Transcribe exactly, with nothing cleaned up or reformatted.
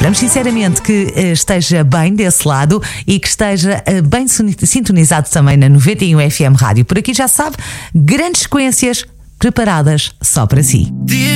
Esperamos sinceramente que esteja bem desse lado e que esteja bem sintonizado também na noventa e um F M Rádio. Por aqui já sabe, grandes sequências preparadas só para si.